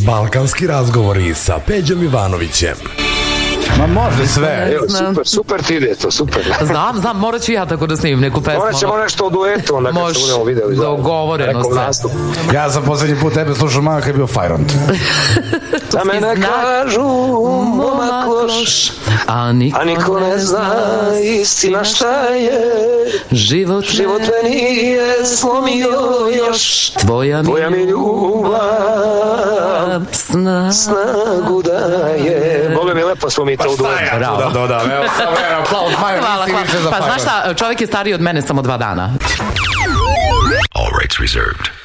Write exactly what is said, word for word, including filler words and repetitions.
Balkanski razgovori sa Peđom Ivanovićem. Ma može sve. Evo, super, super ti ide to, super. Znam, znam, morat ću ja tako da snimim neku pesmu. Morat ćemo nešto o duetu, onda kad se budemo videli. Dogovoreno sve. Ja sam poslednji put tebe slušao malo kad je bio Fajront. Da me ne kažu momak loš, a niko ne zna istina šta je. Život me nije slomio još. Tvoja mi ljubav snagu daje. Bole mi lepo smo mi to u duetu. Bravo. Da, da, da. Evo, aplauz, Majo, hvala, nisi više za hvala. Pa Fajront. znaš šta, čovjek je stariji od mene samo dva dana. All rights reserved.